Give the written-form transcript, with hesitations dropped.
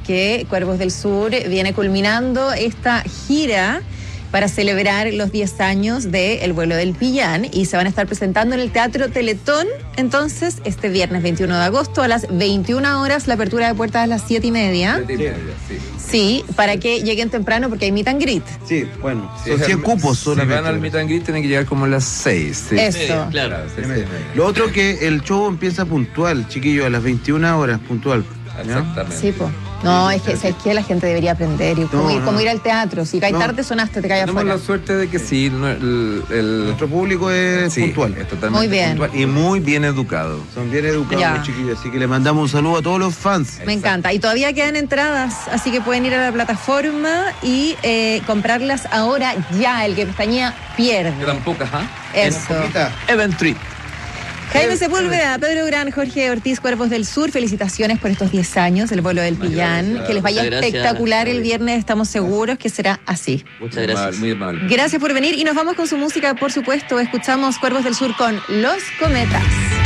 que Cuervos del Sur viene culminando esta gira para celebrar los 10 años del vuelo del Pillán y se van a estar presentando en el Teatro Teletón, entonces, este viernes 21 de agosto a las 21 horas, la apertura de puertas a las 7:30. 7:30, sí. Sí, para que lleguen temprano porque hay meet and greet. Sí, bueno, Sí, son 100 cupos Si solamente. van al meet and greet tienen que llegar como a las 6. Sí. Eso. Sí, claro. Lo otro que el show empieza puntual, chiquillo, a las 21 horas, puntual. ¿ya? Exactamente. Sí, pues. No, es que la gente debería aprender. Y como ir al teatro. Si caes tarde, sonaste, te caes Tenemos afuera. la suerte de que sí, Nuestro público es sí, puntual. es totalmente Muy bien. puntual y muy bien educado. Son bien educados Ya. los chiquillos, así que le mandamos un saludo a todos los fans. Me encanta. Y todavía quedan entradas, así que pueden ir a la plataforma y comprarlas ahora ya. El que pestañea pierde. Quedan pocas, ¿ah? Eso. Eventry. Jaime Sepúlveda, Pedro Gran, Jorge Ortiz, Cuervos del Sur, felicitaciones por estos 10 años del vuelo del Pillán. gracias. Que les vaya Muchas gracias. espectacular el viernes, estamos seguros que será así. Muchas gracias. Muy amable. Gracias por venir y nos vamos con su música, por supuesto. Escuchamos Cuervos del Sur con Los Cometas.